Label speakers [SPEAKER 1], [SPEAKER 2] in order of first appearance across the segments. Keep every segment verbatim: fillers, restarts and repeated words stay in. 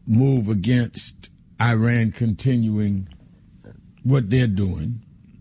[SPEAKER 1] move against Iran continuing what they're doing.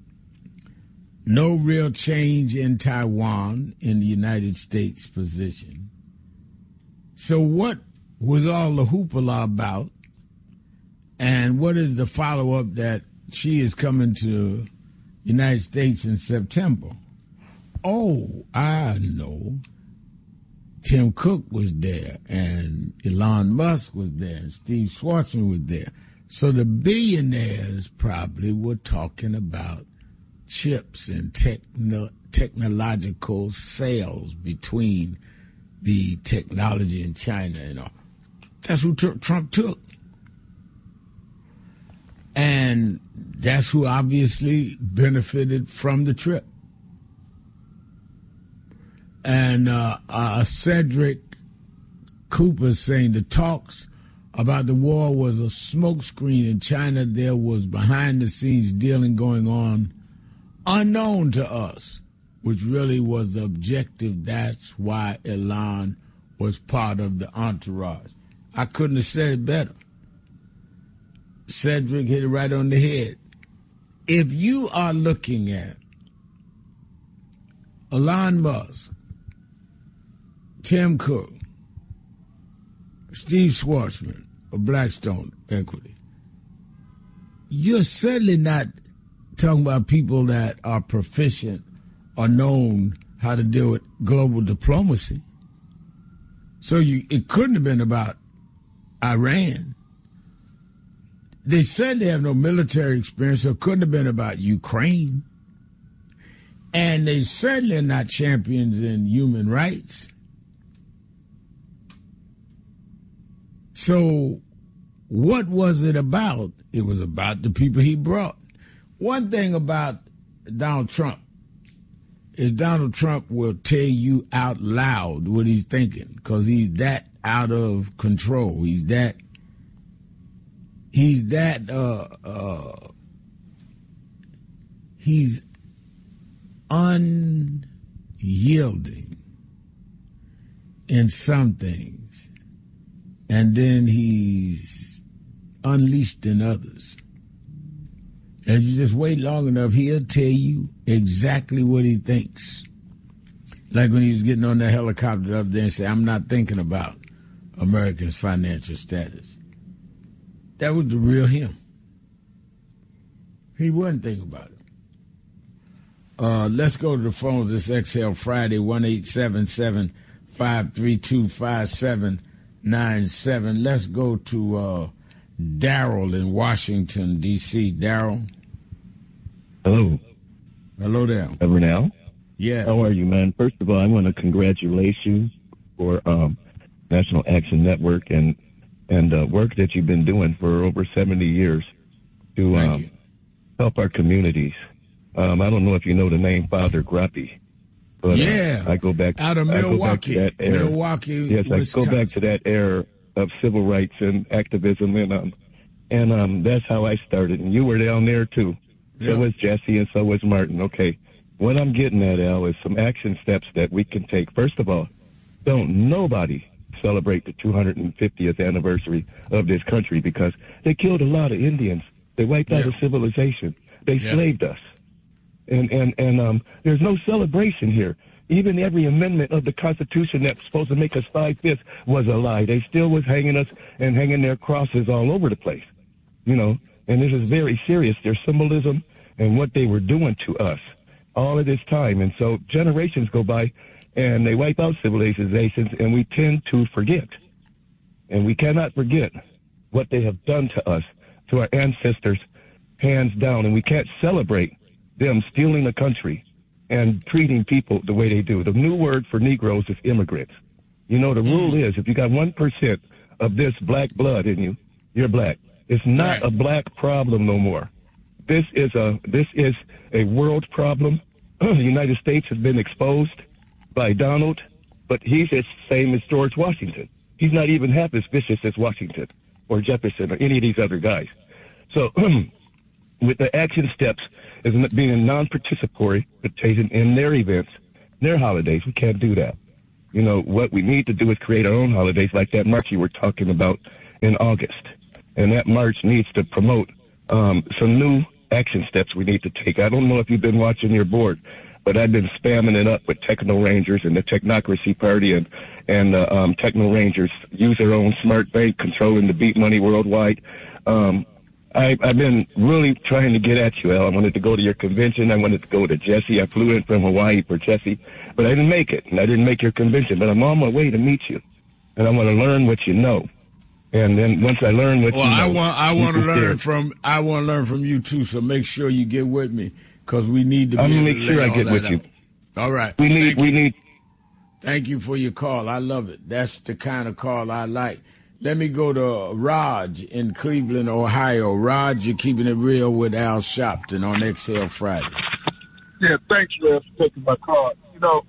[SPEAKER 1] No real change in Taiwan in the United States position. So what was all the hoopla about? And what is the follow-up that she is coming to the United States in September? Oh, I know. Tim Cook was there, and Elon Musk was there, and Steve Schwarzman was there. So the billionaires probably were talking about chips and techno- technological sales between the technology in China and all. That's who t- Trump took. And that's who obviously benefited from the trip. And uh, uh, Cedric Cooper saying the talks about the war was a smokescreen in China. There was behind-the-scenes dealing going on unknown to us, which really was the objective. That's why Elon was part of the entourage. I couldn't have said it better. Cedric hit it right on the head. If you are looking at Elon Musk, Tim Cook, Steve Schwarzman of Blackstone Equity, you're certainly not talking about people that are proficient or known how to deal with global diplomacy. So you, it couldn't have been about Iran. They certainly have no military experience, so it couldn't have been about Ukraine. And they certainly are not champions in human rights. So what was it about? It was about the people he brought. One thing about Donald Trump is Donald Trump will tell you out loud what he's thinking because he's that out of control. He's that, he's that, uh, uh, he's unyielding in some things, and then he's unleashed in others. And you just wait long enough, he'll tell you exactly what he thinks. Like when he was getting on that helicopter up there and say, I'm not thinking about Americans' financial status. That was the real him. He wasn't thinking about it. Uh, let's go to the phones this X L Friday, one eight seven seven, five three two, five seven nine seven. Let's go to uh, Daryl in Washington, D C Daryl.
[SPEAKER 2] Hello.
[SPEAKER 1] Hello there.
[SPEAKER 2] Evernal?
[SPEAKER 1] Yeah.
[SPEAKER 2] How are you, man? First of all, I want to congratulate you for um, National Action Network and and uh, work that you've been doing for over seventy years to um, help our communities. Um, I don't know if you know the name Father Grappi. But,
[SPEAKER 1] yeah.
[SPEAKER 2] Uh, I go back
[SPEAKER 1] out of Milwaukee.
[SPEAKER 2] Go back to that era.
[SPEAKER 1] Milwaukee.
[SPEAKER 2] Yes,
[SPEAKER 1] Wisconsin.
[SPEAKER 2] I go back to that era of civil rights and activism, and um, and um, that's how I started. And you were down there too. So
[SPEAKER 1] yeah.
[SPEAKER 2] was Jesse, and so was Martin. Okay, what I'm getting at, Al, is some action steps that we can take. First of all, don't nobody celebrate the two hundred fiftieth anniversary of this country because they killed a lot of Indians. They wiped
[SPEAKER 1] yeah.
[SPEAKER 2] out a civilization. They
[SPEAKER 1] yeah.
[SPEAKER 2] slaved us. And and and um, there's no celebration here. Even every amendment of the Constitution that's supposed to make us five-fifths was a lie. They still was hanging us and hanging their crosses all over the place, you know. And this is very serious. Their symbolism and what they were doing to us all of this time. And so generations go by, and they wipe out civilizations, and we tend to forget. And we cannot forget what they have done to us, to our ancestors, hands down. And we can't celebrate them stealing the country and treating people the way they do. The new word for Negroes is immigrants. You know, the rule is if you got one percent of this black blood in you, you're black. It's not
[SPEAKER 1] right.
[SPEAKER 2] a black problem no more. This is a this is a world problem. The United States has been exposed by Donald, but he's the same as George Washington. He's not even half as vicious as Washington or Jefferson or any of these other guys. So with the action steps as being non-participatory in their events, their holidays, we can't do that. You know, what we need to do is create our own holidays like that march you were talking about in August. And that march needs to promote um, some new action steps we need to take. I don't know if you've been watching your board, but I've been spamming it up with Techno Rangers and the Technocracy Party, and and uh, um, Techno Rangers use their own smart bank, controlling the beat money worldwide. Um, I, I've been really trying to get at you, Al. I wanted to go to your convention. I wanted to go to Jesse. I flew in from Hawaii for Jesse, but I didn't make it, and I didn't make your convention. But I'm on my way to meet you, and I want to learn what you know. And then once I learn what
[SPEAKER 1] well,
[SPEAKER 2] you know,
[SPEAKER 1] I want I want to learn
[SPEAKER 2] share.
[SPEAKER 1] from I want to learn from you too. So make sure you get with me, because we need to. Be
[SPEAKER 2] I'm gonna
[SPEAKER 1] able
[SPEAKER 2] make
[SPEAKER 1] to
[SPEAKER 2] sure I
[SPEAKER 1] lay
[SPEAKER 2] get
[SPEAKER 1] all
[SPEAKER 2] with
[SPEAKER 1] that
[SPEAKER 2] you.
[SPEAKER 1] out. All right.
[SPEAKER 2] We need
[SPEAKER 1] Thank
[SPEAKER 2] we
[SPEAKER 1] you.
[SPEAKER 2] need.
[SPEAKER 1] Thank you for your call. I love it. That's the kind of call I like. Let me go to Raj in Cleveland, Ohio. Raj, you're keeping it real with Al Sharpton on X L Friday.
[SPEAKER 3] Yeah, thanks, Rev, for taking my call. You know,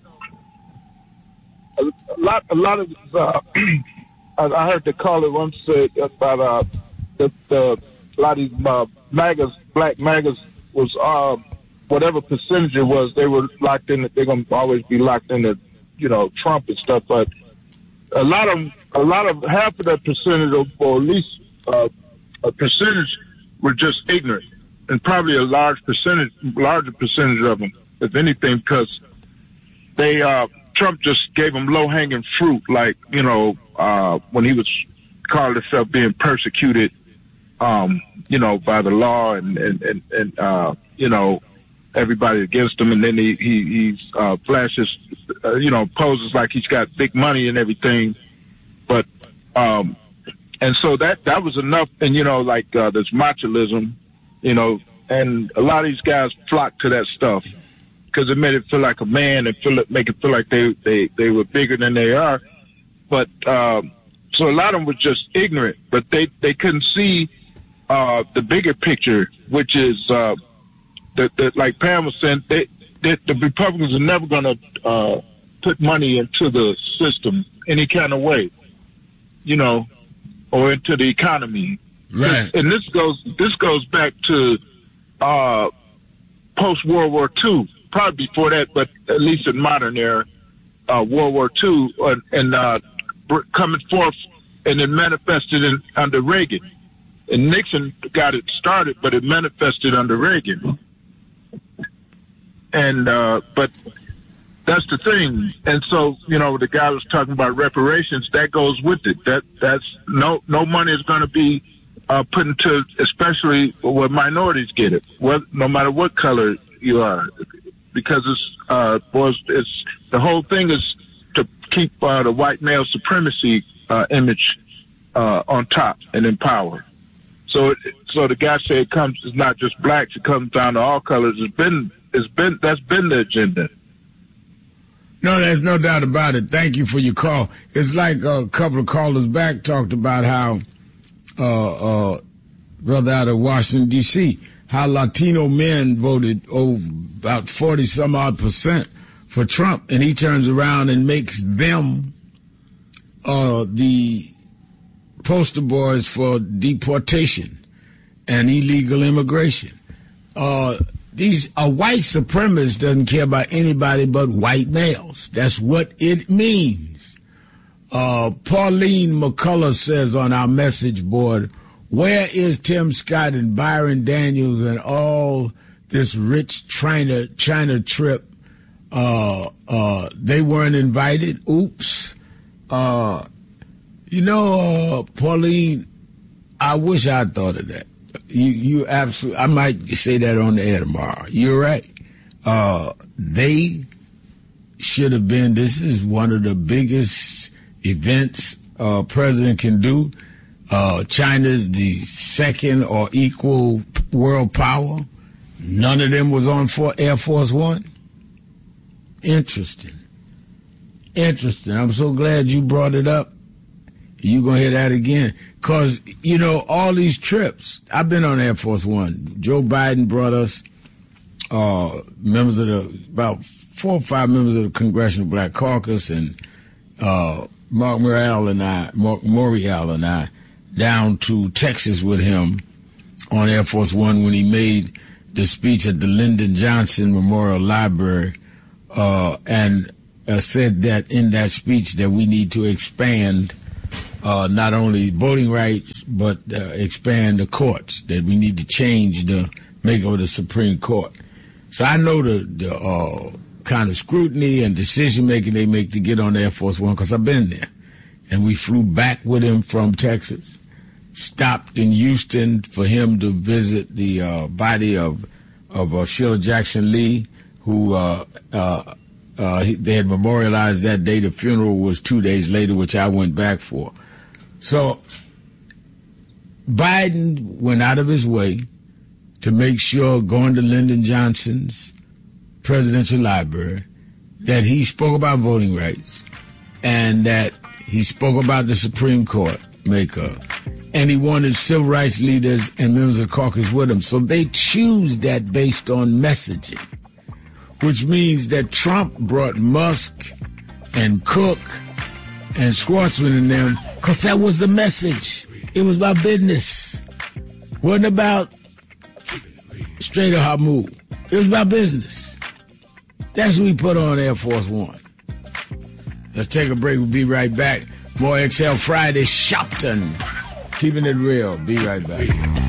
[SPEAKER 3] a, a lot, a lot of uh, I heard the caller once say about uh, the, the a lot of these uh, MAGAs, black MAGAs, was uh, whatever percentage it was, they were locked in. They're gonna always be locked into, you know, Trump and stuff. But a lot of, a lot of half of that percentage, or, or at least uh, a percentage, were just ignorant, and probably a large percentage, larger percentage of them, if anything, because they uh, Trump just gave them low hanging fruit, like, you know, uh, when he was called himself being persecuted, um, you know, by the law, and and and, and uh, you know, everybody against him, and then he he he's, uh, flashes, uh, you know, poses like he's got big money and everything, but um, and so that that was enough. And you know, like uh, this machoism, you know, and a lot of these guys flock to that stuff because it made it feel like a man, and feel it, make it feel like they they they were bigger than they are. But um, so a lot of them were just ignorant, but they they couldn't see uh, the bigger picture, which is. Uh, That, that, like Pam was saying, they, they, the Republicans are never going to uh, put money into the system any kind of way, you know, or into the economy.
[SPEAKER 1] Right.
[SPEAKER 3] And this goes this goes back to uh, post World War Two, probably before that, but at least in modern era, uh, World War Two, uh, and uh, coming forth, and it manifested in, under Reagan. And Nixon got it started, but it manifested under Reagan. And, uh, but that's the thing. And so, you know, the guy was talking about reparations, that goes with it. That, that's no, no money is going to be, uh, put into, especially where minorities get it, what, no matter what color you are, because it's, uh, was, it's, the whole thing is to keep, uh, the white male supremacy, uh, image, uh, on top and in power. So, it, so the guy said it comes, it's not just blacks, it comes down to all colors. It's been, it's been, that's been the agenda.
[SPEAKER 1] No, there's no doubt about it. Thank you for your call. It's like a couple of callers back talked about how, uh, uh, brother out of Washington, D C, how Latino men voted over about forty some odd percent for Trump, and he turns around and makes them, uh, the poster boys for deportation and illegal immigration. Uh, these a white supremacist doesn't care about anybody but white males. That's what it means. Uh, Pauline McCullough says on our message board, where is Tim Scott and Byron Daniels and all this rich China China trip? Uh, uh, they weren't invited. Oops. Uh, You know, uh, Pauline, I wish I'd thought of that. You, you absolutely, I might say that on the air tomorrow. You're right. Uh, they should have been, this is one of the biggest events a uh, president can do. Uh, China's the second or equal world power. None of them was on for Air Force One. Interesting. Interesting. I'm so glad you brought it up. You're going to hear that again. Because, you know, all these trips, I've been on Air Force One. Joe Biden brought us uh, members of the, about four or five members of the Congressional Black Caucus, and uh, Mark Morial and I, Mark Morial and I, down to Texas with him on Air Force One when he made the speech at the Lyndon Johnson Memorial Library, uh, and uh, said that in that speech that we need to expand uh, not only voting rights, but uh, expand the courts, that we need to change the makeup of the Supreme Court. So I know the, the uh, kind of scrutiny and decision-making they make to get on Air Force One, because I've been there. And we flew back with him from Texas, stopped in Houston for him to visit the uh, body of, of uh, Sheila Jackson Lee, who uh, uh, uh, he, they had memorialized that day. The funeral was two days later, which I went back for. So Biden went out of his way to make sure, going to Lyndon Johnson's presidential library, that he spoke about voting rights and that he spoke about the Supreme Court makeup. And he wanted civil rights leaders and members of the caucus with him. So they choose that based on messaging, which means that Trump brought Musk and Cook and Schwartzman and them because that was the message. It was about business. It wasn't about straight or Hamu. It was about business. That's what we put on Air Force One. Let's take a break. We'll be right back. More X L Friday Shopton. Keeping it real. Be right back.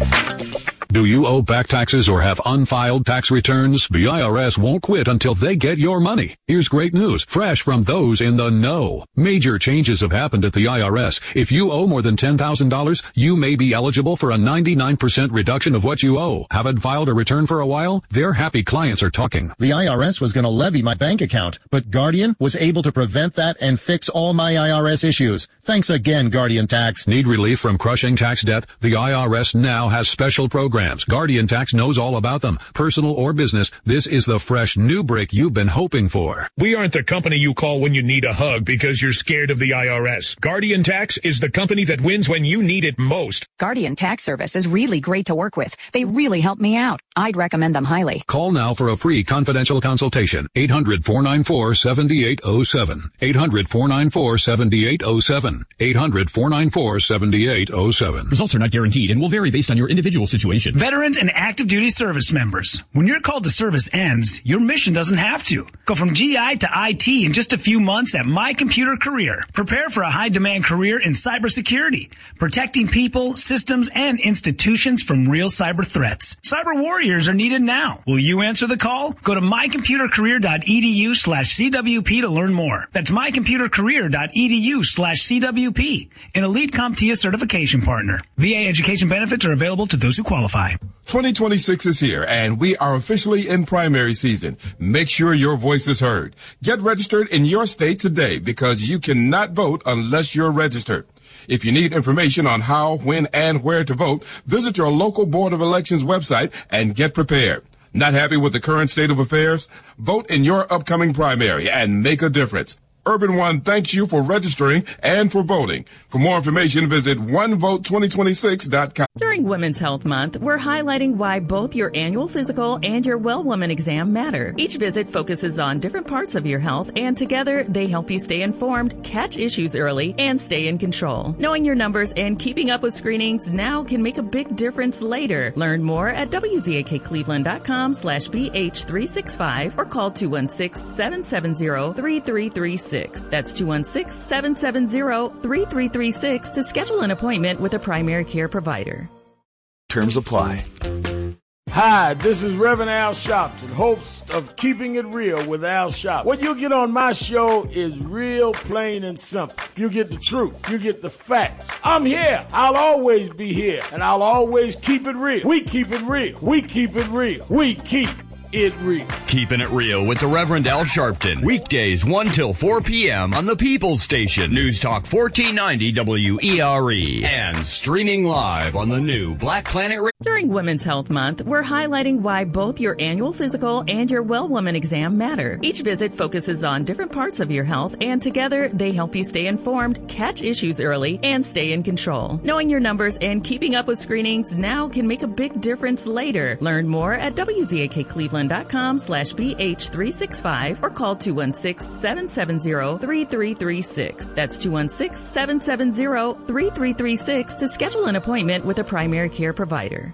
[SPEAKER 4] Do you owe back taxes or have unfiled tax returns? The I R S won't quit until they get your money. Here's great news, fresh from those in the know. Major changes have happened at the I R S. If you owe more than ten thousand dollars, you may be eligible for a ninety-nine percent reduction of what you owe. Haven't filed a return for a while? Their happy clients are talking.
[SPEAKER 5] The I R S was going to levy my bank account, but Guardian was able to prevent that and fix all my I R S issues. Thanks again, Guardian Tax.
[SPEAKER 4] Need relief from crushing tax debt? The I R S now has special programs. Guardian Tax knows all about them. Personal or business, this is the fresh new break you've been hoping for.
[SPEAKER 6] We aren't the company you call when you need a hug because you're scared of the I R S. Guardian Tax is the company that wins when you need it most.
[SPEAKER 7] Guardian Tax Service is really great to work with. They really help me out. I'd recommend them highly.
[SPEAKER 4] Call now for a free confidential consultation. eight hundred, four nine four, seven eight zero seven. eight hundred, four nine four, seven eight zero seven. eight hundred, four nine four, seven eight zero seven.
[SPEAKER 8] Results are not guaranteed and will vary based on your individual situation.
[SPEAKER 9] Veterans and active duty service members. When your call to service ends, your mission doesn't have to. Go from G I to I T in just a few months at My Computer Career. Prepare for a high-demand career in cybersecurity, protecting people, systems, and institutions from real cyber threats. Cyber warriors are needed now. Will you answer the call? Go to mycomputercareer.edu slash CWP to learn more. That's mycomputercareer.edu slash CWP, an elite CompTIA certification partner. V A education benefits are available to those who qualify.
[SPEAKER 10] twenty twenty-six is here, and we are officially in primary season. Make sure your voice is heard. Get registered in your state today because you cannot vote unless you're registered. If you need information on how, when, and where to vote, visit your local Board of Elections website and get prepared. Not happy with the current state of affairs? Vote in your upcoming primary and make a difference. Urban One thanks you for registering and for voting. For more information, visit one vote twenty twenty-six dot com.
[SPEAKER 11] During Women's Health Month, we're highlighting why both your annual physical and your Well Woman exam matter. Each visit focuses on different parts of your health, and together they help you stay informed, catch issues early, and stay in control. Knowing your numbers and keeping up with screenings now can make a big difference later. Learn more at W Z A K Cleveland dot com slash B H three six five or call two one six, seven seven zero, three three three six. That's two one six, seven seven zero, three three three six to schedule an appointment with a primary care provider.
[SPEAKER 12] Terms apply.
[SPEAKER 1] Hi, this is Reverend Al Sharpton, host of Keeping It Real with Al Sharpton. What you get on my show is real, plain, and simple. You get the truth. You get the facts. I'm here. I'll always be here, and I'll always keep it real. We keep it real. We keep it real. We keep it real.
[SPEAKER 13] Keeping It Real with the Reverend Al Sharpton. Weekdays one till four p.m. on the People's Station. News Talk fourteen ninety W E R E. And streaming live on the new Black Planet Radio.
[SPEAKER 11] During Women's Health Month, we're highlighting why both your annual physical and your Well Woman exam matter. Each visit focuses on different parts of your health, and together they help you stay informed, catch issues early, and stay in control. Knowing your numbers and keeping up with screenings now can make a big difference later. Learn more at W Z A K Cleveland dot com slash B H three six five or call two one six, seven seven zero, three three three six. That's two one six, seven seven zero, three three three six to schedule an appointment with a primary care provider.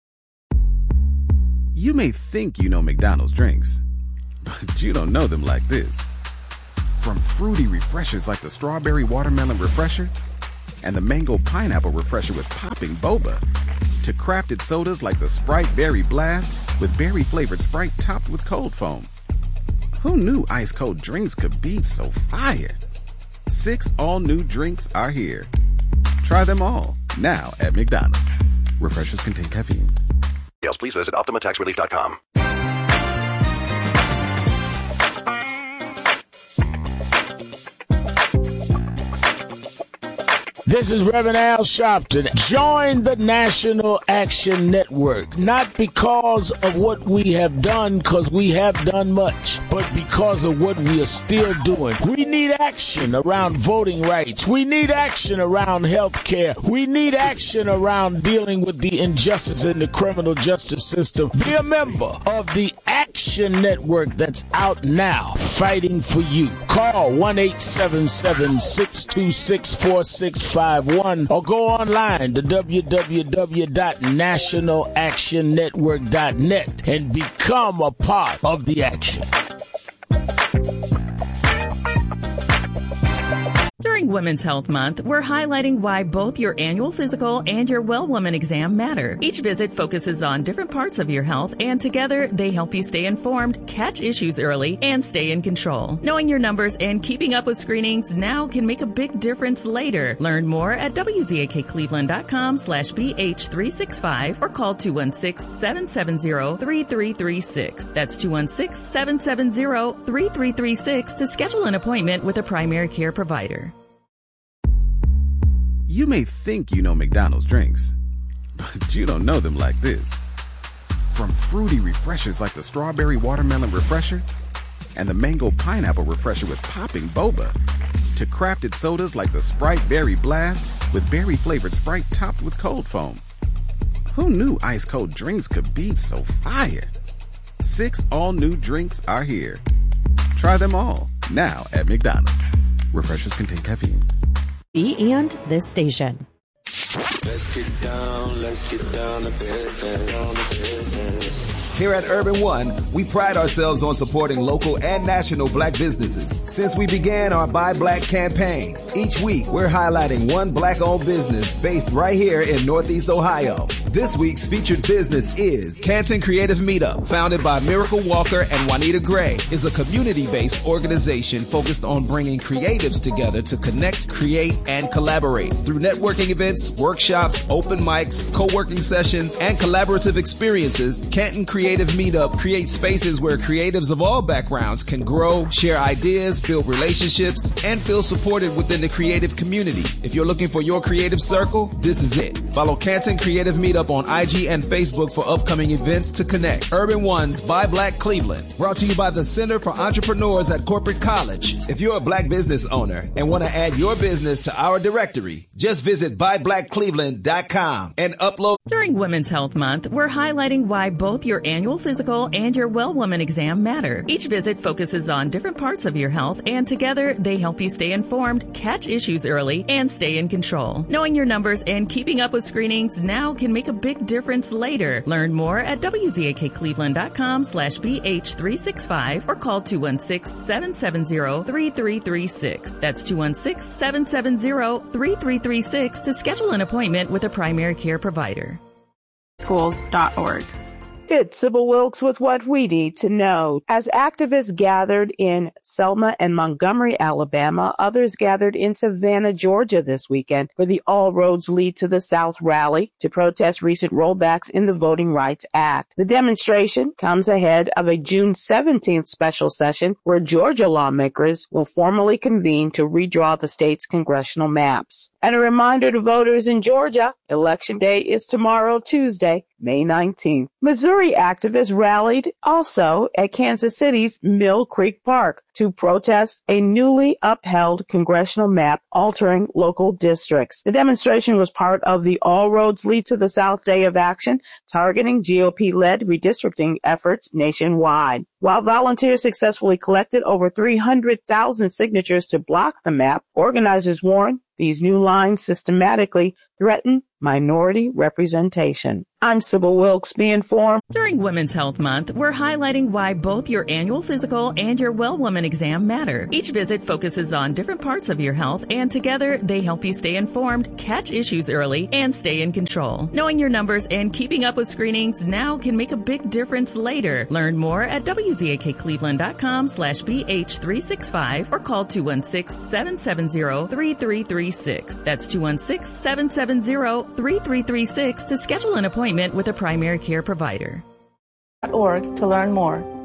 [SPEAKER 12] You may think you know McDonald's drinks, but you don't know them like this. From fruity refreshers like the Strawberry Watermelon Refresher and the Mango Pineapple Refresher with popping boba, to crafted sodas like the Sprite Berry Blast with berry-flavored Sprite topped with cold foam. Who knew ice-cold drinks could be so fire? Six all-new drinks are here. Try them all, now at McDonald's. Refreshers contain caffeine.
[SPEAKER 14] Yes, please visit Optima Tax Relief dot com.
[SPEAKER 1] This is Reverend Al Sharpton. Join the National Action Network, not because of what we have done, because we have done much, but because of what we are still doing. We need action around voting rights. We need action around health care. We need action around dealing with the injustice in the criminal justice system. Be a member of the Action Network that's out now, fighting for you. Call one eight seven seven, six two six, four six five one or go online to w w w dot national action network dot net and become a part of the action.
[SPEAKER 11] During Women's Health Month, we're highlighting why both your annual physical and your Well Woman exam matter. Each visit focuses on different parts of your health, and together they help you stay informed, catch issues early, and stay in control. Knowing your numbers and keeping up with screenings now can make a big difference later. Learn more at w z a k cleveland dot com slash b h three six five or call two one six, seven seven zero, three three three six. That's two one six, seven seven zero, three three three six to schedule an appointment with a primary care provider.
[SPEAKER 12] You may think you know McDonald's drinks, but you don't know them like this. From fruity refreshers like the Strawberry Watermelon Refresher and the Mango Pineapple Refresher with popping boba, to crafted sodas like the Sprite Berry Blast with berry-flavored Sprite topped with cold foam. Who knew ice-cold drinks could be so fire? Six all-new drinks are here. Try them all, now at McDonald's. Refreshers contain caffeine.
[SPEAKER 15] And this station.
[SPEAKER 16] Let's get down, let's get down to business, down to business.
[SPEAKER 17] Here at Urban One, we pride ourselves on supporting local and national black businesses. Since we began our Buy Black campaign, each week we're highlighting one black-owned business based right here in Northeast Ohio. This week's featured business is Canton Creative Meetup, founded by Miracle Walker and Juanita Gray, is a community-based organization focused on bringing creatives together to connect, create, and collaborate. Through networking events, workshops, open mics, co-working sessions, and collaborative experiences, Canton Creative Meetup creates spaces where creatives of all backgrounds can grow, share ideas, build relationships, and feel supported within the creative community. If you're looking for your creative circle, this is it. Follow Canton Creative Meetup on I G and Facebook for upcoming events to connect. Urban One's Buy Black Cleveland, brought to you by the Center for Entrepreneurs at Corporate College. If you're a black business owner and want to add your business to our directory, just visit buy black cleveland dot com and upload.
[SPEAKER 11] During Women's Health Month, we're highlighting why both your annual physical and your Well Woman exam matter. Each visit focuses on different parts of your health, and together they help you stay informed, catch issues early, and stay in control. Knowing your numbers and keeping up with screenings now can make a big difference later. Learn more at w z a k cleveland dot com slash b h three six five or call two one six, seven seven zero, three three three six. That's two one six, seven seven zero, three three three six to schedule an appointment with a primary care provider.
[SPEAKER 18] schools dot org.
[SPEAKER 19] It's Sybil Wilkes with what we need to know. As activists gathered in Selma and Montgomery, Alabama, others gathered in Savannah, Georgia this weekend for the All Roads Lead to the South rally to protest recent rollbacks in the Voting Rights Act. The demonstration comes ahead of a June seventeenth special session where Georgia lawmakers will formally convene to redraw the state's congressional maps. And a reminder to voters in Georgia, Election Day is tomorrow, Tuesday, May nineteenth. Missouri activists rallied also at Kansas City's Mill Creek Park to protest a newly upheld congressional map altering local districts. The demonstration was part of the All Roads Lead to the South Day of Action, targeting G O P-led redistricting efforts nationwide. While volunteers successfully collected over three hundred thousand signatures to block the map, organizers warn these new lines systematically threaten minority representation. I'm Sybil Wilkes. Be informed.
[SPEAKER 11] During Women's Health Month, we're highlighting why both your annual physical and your Well Woman exam matter. Each visit focuses on different parts of your health, and together they help you stay informed, catch issues early, and stay in control. Knowing your numbers and keeping up with screenings now can make a big difference later. Learn more at W Z A K Cleveland dot com slash B H three sixty-five or call two one six, seven seven zero, three three three six. That's two one six, seven seven zero, three three three six to schedule an appointment with a primary care provider.
[SPEAKER 20] Org to learn more.